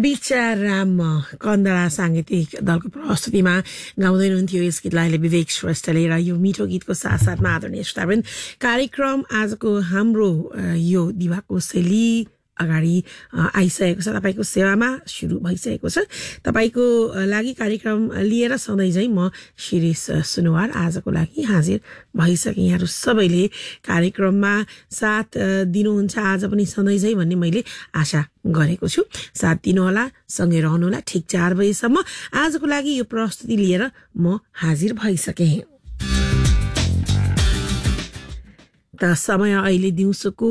बिचाराम कन्दरा सांगीतिक दलको प्रस्तुतिमा गाउँदै हुनुहुन्थ्यो यस गीतलाई अहिले विवेक श्रेष्ठले र यो मिठो गीतको साथसाथमा आदरणीय श्रोतावृन्द कार्यक्रम आजको हाम्रो यो दिवाको शैली अगाडि आइसकेको छ तपाईको सेवामा सुरु भइसकेको छ तपाईको लागि कार्यक्रम लिएर सधैँ झै म शिरीष सुनुवार आजको लागि हाजिर भइसके यहाँहरु सबैले कार्यक्रममा साथ दिनुहुन्छ आज पनि सधैँ झै भन्ने मैले आशा गरेको छु साथ दिनुहोला सँगै रहनुहोला ठीक 4 बजेसम्म आजको लागि यो प्रस्तुति लिएर म हाजिर भइसके त समय अहिले दिउँसोको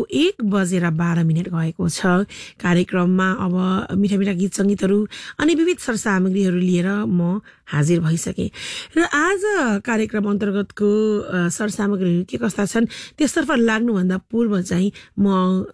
1:12 गएको छ कार्यक्रममा अब मिठा मिठा गीत संगीतहरू अनि विविध सरसामग्रीहरू लिएर म हाजिर भइसके र आज कार्यक्रम अन्तर्गतको सरसामग्रीहरू के कस्ता छन् त्यसतर्फ लाग्नु भन्दा पूर्व चाहिँ म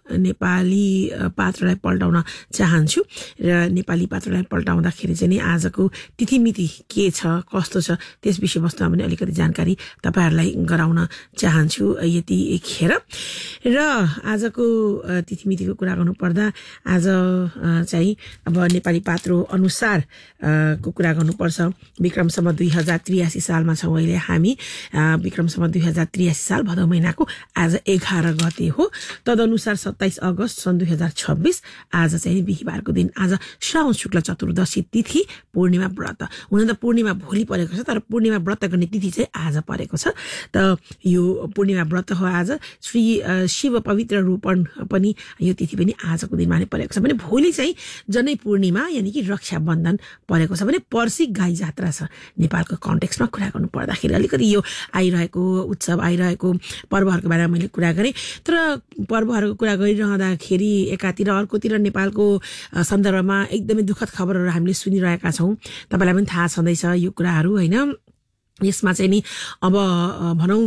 नेपाली पात्रलाई पल्टाउन चाहन्छु र नेपाली पात्रलाई पल्टाउँदाखेरि चाहिँ नि आजको तिथिमिति के छ कस्तो छ त्यस विषयवस्तुमा पनि अलिकति जानकारी तपाईहरुलाई गराउन चाहन्छु यति खेर र आजको तिथिमितिको कुरा गर्नु पर्दा आज चाहिँ अब नेपाली पात्रो अनुसार को कुरा गर्नु पर्छ विक्रमसम्म 2083 सालमा छौं अहिले हामी विक्रमसम्म 2083 साल भदौ महिनाको आज 11 गते हो तदनुसार 27 अगस्त सन् 2026 आज चाहिँ बिहीबारको दिन आज श्रावण शुक्ल चतुर्दशी तिथि पूर्णिमा व्रत हुन त पूर्णिमा भोलि परेको छ तर पूर्णिमा व्रत गर्ने तिथि चाहिँ आज परेको छ त यो पूर्णिमा व्रत हो आज श्री शिव पवित्र रूपन पनि यो तिथि पनि आजको दिनमा नै परेको छ भने भोलि चाहिँ जनै पूर्णिमा यानी कि रक्षा बन्धन परेको छ भने पर्सि गाई जात्रा छ नेपालको कन्टेक्स्टमा कुरा गर्नु पर्दाखेरि अलिकति यो आइरहेको उत्सव आइरहेको पर्वहरुको बारेमा मैले कुरा गरे तर पर्वहरुको कुरा गरिरहँदाखेरि एकातिर अर्कोतिर नेपालको सन्दर्भमा एकदमै दुःखद खबरहरु हामीले सुनिरहेका छौं तपाईलाई पनि थाहा छँदैछ यो कुराहरु हैन यसमा चाहिँ नि अब भनौं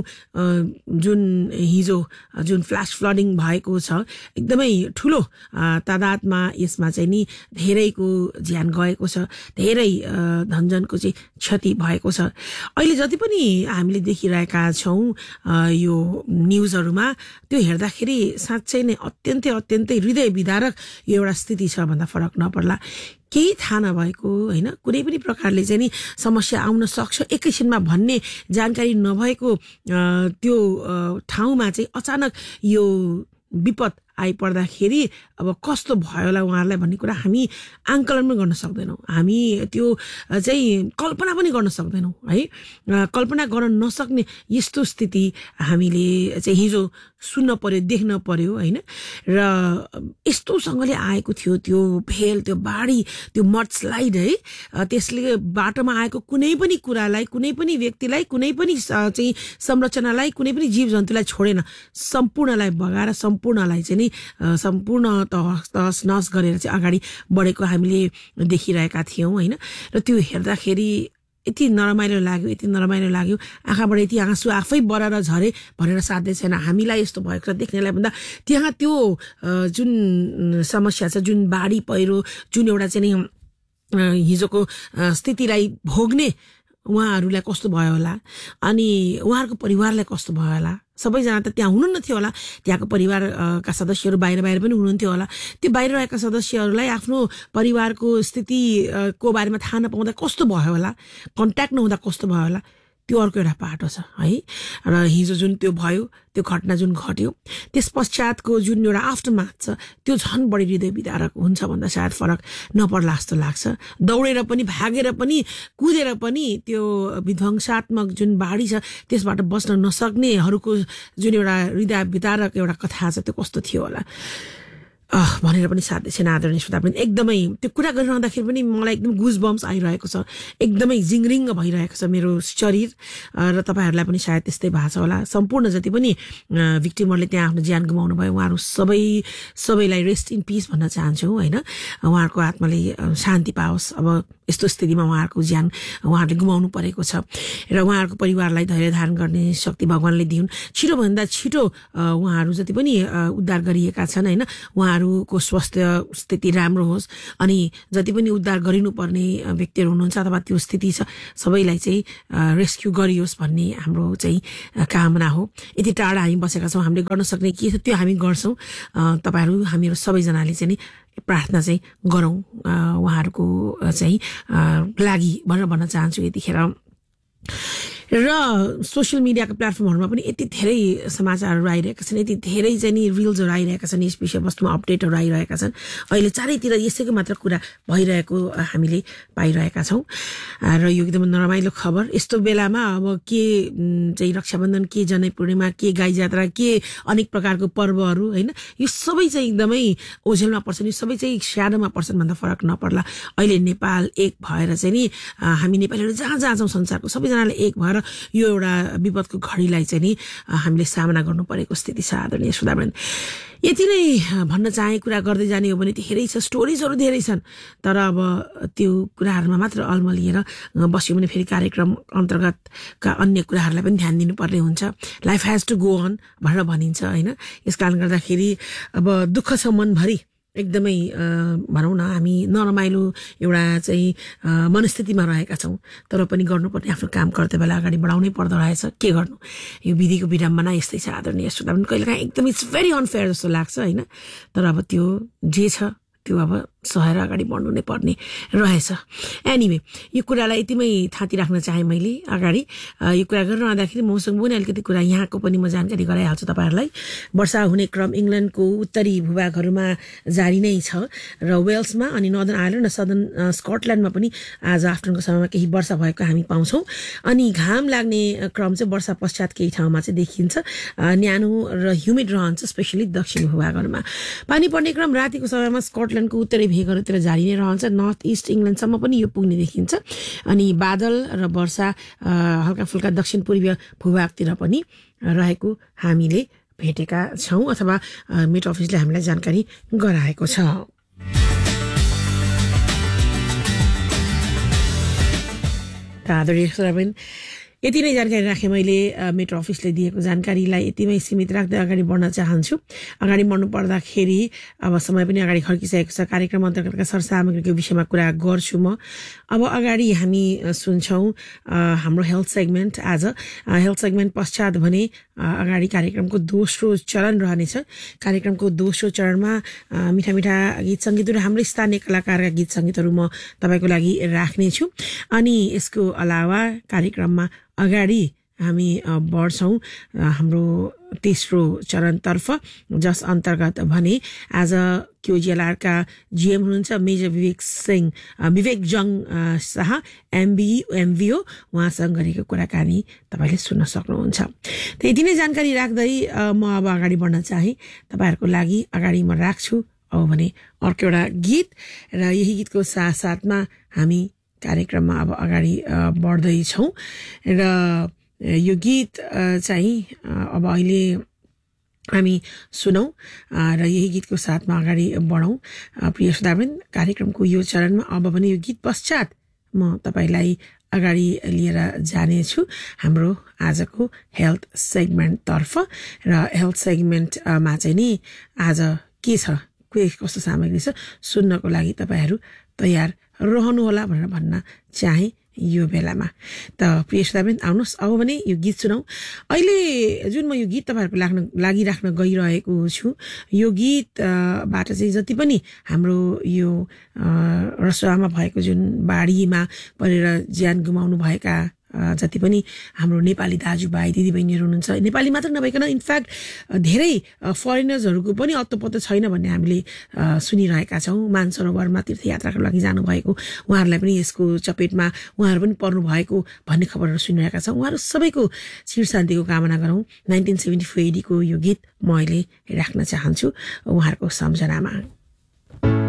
जुन हिजो जुन फ्ल्याश फ्लडिङ भएको छ एकदमै ठूलो तादादमा यसमा चाहिँ नि धेरैको ज्यान गएको छ धेरै धनजनको चाहिँ क्षति भएको छ अहिले जति पनि हामीले देखिरहेका छौं यो न्यूजहरुमा त्यो हेर्दाखेरि साच्चै नै अत्यन्तै हृदय विदारक यो एउटा स्थिति छ भन्दा फरक नपर्ला केही थाहा नभएको हैन कुनै पनि प्रकारले चाहिँ नि समस्या आउन सक्छ एकैछिनमा भन्ने जानकारी नभएको त्यो ठाउँमा चाहिँ अचानक यो विपद आइपर्दाखेरि अब कस्तो भयो होला उहाँहरुलाई भन्ने कुरा हामी आंकलन पनि गर्न सक्दैनौं हामी त्यो चाहिँ कल्पना पनि गर्न सक्दैनौं है कल्पना गर्न नसक्ने यस्तो स्थिति हामीले चाहिँ हिजो सुन्न पर्यो देख्न पर्यो हैन र यस्तो सँगले आएको थियो त्यो भेल त्यो बाढी त्यो मडस्लाइड है त्यसले बाटोमा आएको कुनै पनि कुरालाई कुनै पनि व्यक्तिलाई कुनै पनि चाहिँ संरचनालाई कुनै पनि जीवजन्तुलाई छोडेन सम्पूर्णलाई बगाएर सम्पूर्णलाई चाहिँ नि सम्पूर्ण तहस नहस गरेर चाहिँ अगाडि बढेको हामीले देखिरहेका थियौं हैन र त्यो हेर्दाखेरि यति नरमाइलो लाग्यो आँखाबाट यति आँसु आफै बराएर झरे भनेर साध्य छैन हामीलाई यस्तो भएको छ देख्नेलाई भन्दा त्यहाँ त्यो जुन समस्या छ जुन बाढी पहिरो जुन एउटा चाहिँ हिजोको स्थितिलाई भोग्ने उहाँहरुलाई कस्तो भयो होला अनि उहाँहरुको परिवारलाई कस्तो भयो होला सबैजना त त्यहाँ हुनुहुन्न थियो होला त्यहाँको परिवारका सदस्यहरु बाहिर पनि हुनुहुन्थ्यो होला त्यो बाहिर रहेका सदस्यहरुलाई आफ्नो परिवारको स्थितिको बारेमा थाहा नपाउँदा कस्तो भयो होला कन्ट्याक्ट नहुँदा कस्तो भयो होला त्यो अर्को एउटा पाटो छ है र हिजो जुन त्यो भयो त्यो घटना जुन घट्यो त्यसपश्चातको जुन एउटा आफ्टरमाथ छ त्यो झन् बढी हृदय विदारक हुन्छ भन्दा सायद फरक नपर्ला जस्तो लाग्छ दौडेर पनि भागेर पनि कुदेर पनि त्यो विध्वंसात्मक जुन बाढी छ त्यसबाट बस्न नसक्नेहरुको जुन एउटा हृदय विदारक एउटा कथा छ त्यो कस्तो थियो होला भनेर पनि साध्य छैन आदरणीय श्रोता पनि एकदमै त्यो कुरा गरिरहँदाखेरि पनि मलाई एकदम गुज बम्स आइरहेको छ एकदमै जिङरिङ भइरहेको छ मेरो शरीर र तपाईहरुलाई पनि सायद त्यस्तै भएको छ होला सम्पूर्ण जति पनि भिक्टिमहरुले त्यहाँ आफ्नो ज्यान गुमाउनु भयो उहाँहरु सबैलाई रेस्ट इन पीस भन्न चाहन्छु हैन उहाँहरुको आत्माले शान्ति पाओस् अब यस्तो स्थितिमा उहाँहरुको ज्यान उहाँहरुले गुमाउनु परेको छ र उहाँहरुको परिवारलाई धैर्य धारण गर्ने शक्ति भगवानले दिउन् छिटो भन्दा छिटो उहाँहरु जति पनि उद्धार गरिएका छन् हैन उहाँहरुको स्वास्थ्य स्थिति राम्रो होस् अनि जति पनि उद्धार गरिनुपर्ने व्यक्तिहरु हुनुहुन्छ अथवा त्यो स्थिति छ सबैलाई चाहिँ रेस्क्यु गरियोस् भन्ने हाम्रो चाहिँ कामना हो यति टाढा हामी बसेका छौं हामीले गर्न सक्ने के छ त्यो हामी गर्छौं तपाईहरु हामीहरु सबैजनाले चाहिँ प्रार्थना चाहिँ गरौँ उहाँहरूको चाहिँ लागि भनेर भन्न चाहन्छु यतिखेर। र सोसियल मिडियाको प्लेटफर्महरूमा पनि यति धेरै समाचारहरू आइरहेका छन्, यति धेरै चाहिँ नि रिल्सहरू आइरहेका छन्, यस विषयवस्तुमा अपडेटहरू आइरहेका छन्। अहिले चारैतिर यसैको मात्र कुरा भइरहेको हामीले पाइरहेका छौँ र यो एकदम नरमाइलो खबर। यस्तो बेलामा अब के चाहिँ रक्षाबन्धन, के जनै पूर्णिमा, के गाई जात्रा, के अनेक प्रकारको पर्वहरू होइन, यो सबै चाहिँ एकदमै ओझेलमा पर्छन्, यो सबै चाहिँ स्याडोमा पर्छन् भन्दा फरक नपर्ला। अहिले नेपाल एक भएर चाहिँ नि हामी नेपालीहरू जहाँ जहाँ छौँ संसारको सबैजनाले एक भएर यो एउटा विपदको घडीलाई चाहिँ नि हामीले सामना गर्नु परेको स्थिति छ। आदरणीय सुधाबेन, यति नै भन्न चाहे। कुरा गर्दै जाने हो भने धेरै छ, स्टोरिजहरू धेरै छन्, तर अब त्यो कुराहरूमा मात्र अल्मलिएर बस्यो भने फेरि कार्यक्रम अन्तर्गतका अन्य कुराहरूलाई पनि ध्यान दिनुपर्ने हुन्छ। Life has to go on भनेर भनिन्छ होइन। यस कारण गर्दाखेरि अब दुःख छ मनभरि, एकदमै भनौँ न हामी नरमाइलो एउटा चाहिँ मनस्थितिमा रहेका छौँ, तर पनि गर्नुपर्ने आफ्नो काम कर्तव्यलाई अगाडि बढाउनै पर्दो रहेछ। के गर्नु, यो विधिको विडम्बना यस्तै छ। आदरणीय श्रोता, कहिलेकाहीँ एकदमै इट्स भेरी अनफेयर जस्तो लाग्छ होइन, तर अब त्यो जे छ त्यो अब सहेर अगाडि बढ्नु नै पर्ने रहेछ। एनिवे, यो कुरालाई यतिमै थाँती राख्न चाहेँ मैले अगाडि। यो कुरा गरेर आउँदाखेरि मसँग पनि अलिकति कुरा यहाँको पनि म जानकारी गराइहाल्छु तपाईँहरूलाई। वर्षा हुने क्रम इङ्ल्यान्डको उत्तरी भूभागहरूमा जारी नै छ र वेल्समा अनि नर्दर्न आयरल्यान्ड र सदर्न स्कटल्यान्डमा पनि आज आफ्टरनुनको समयमा केही वर्षा भएको हामी पाउँछौँ। अनि घाम लाग्ने क्रम चाहिँ वर्षा पश्चात केही ठाउँमा चाहिँ देखिन्छ, न्यानो र ह्युमिड रहन्छ, स्पेसली दक्षिणी भूभागहरूमा। पानी पर्ने क्रम रातिको समयमा स्कटल्यान्डको उत्तरी भेगहरूतिर जारी नै रहन्छ, नर्थ इस्ट इङ्ल्यान्डसम्म पनि यो पुग्ने देखिन्छ। अनि बादल र वर्षा हल्का फुल्का दक्षिण पूर्वीय भूभागतिर पनि रहेको हामीले भेटेका छौँ अथवा मेट अफिसले हामीलाई जानकारी गराएको छ। आदरणीय श्रोताबिन, यति नै जानकारी राखेँ मैले। मेट्रो अफिसले दिएको जानकारीलाई यतिमै सीमित राख्दै अगाडि बढ्न चाहन्छु। अगाडि बढ्नु पर्दाखेरि अब समय पनि अगाडि खर्किसकेको छ। कार्यक्रम अन्तर्गतका सरसामग्रीको विषयमा कुरा गर्छु म। अब अगाडि हामी सुन्छौँ हाम्रो हेल्थ सेगमेन्ट। आज हेल्थ सेगमेन्ट पश्चात भने अगाडि कार्यक्रमको दोस्रो चरण रहनेछ। कार्यक्रमको दोस्रो चरणमा मिठा मिठा गीत सङ्गीतहरू, हाम्रो स्थानीय कलाकारका गीत सङ्गीतहरू म तपाईँको लागि राख्नेछु। अनि यसको अलावा कार्यक्रममा अगाडि हामी बढ्छौँ हाम्रो तेस्रो चरणतर्फ, जस अन्तर्गत भने आज क्युजिएलआरका जिएम हुनुहुन्छ मेजर विवेक जङ शाह, MBO, उहाँसँग गरेको कुराकानी तपाईँले सुन्न सक्नुहुन्छ। त्यति नै जानकारी राख्दै म अब अगाडि बढ्न चाहेँ। तपाईँहरूको लागि अगाडि म राख्छु अब भने अर्को एउटा गीत, र यही गीतको साथसाथमा हामी कार्यक्रममा अब अगाडि बढ्दैछौँ। र यो गीत चाहिँ अब अहिले हामी सुनौँ र यही गीतको साथमा अगाडि बढौँ। प्रिय श्रोतावृन्द, कार्यक्रमको यो चरणमा अब भने यो गीत पश्चात म तपाईँलाई अगाडि लिएर जानेछु हाम्रो आजको हेल्थ सेगमेन्टतर्फ। र हेल्थ सेगमेन्टमा चाहिँ नि आज के छ, के कस्तो सामग्री छ, सुन्नको लागि तपाईँहरू तयार रहनुहोला भनेर भन्न चाहे यो बेलामा। त प्रिय श्रोताबिन, आउनुहोस् अब भने यो गीत सुनौँ। अहिले जुन म यो गीत तपाईँहरूको लागि राख्न गइरहेको छु, यो गीतबाट चाहिँ जति पनि हाम्रो यो रसोआमा भएको जुन बाढीमा परेर ज्यान गुमाउनु भएका जति पनि हाम्रो नेपाली दाजुभाइ दिदीबहिनीहरू हुनुहुन्छ, नेपाली मात्र नभइकन इनफ्याक्ट धेरै फरेनर्सहरूको पनि अत्तो छैन भन्ने हामीले सुनिरहेका छौँ। मानसरोवरमा तीर्थयात्राको लागि जानुभएको उहाँहरूलाई पनि यसको चपेटमा उहाँहरू पनि पर्नु भएको भन्ने खबरहरू सुनिरहेका छौँ। उहाँहरू सबैको चिर शान्तिको कामना गरौँ। 1974 AD को यो गीत म अहिले राख्न चाहन्छु उहाँहरूको सम्झनामा।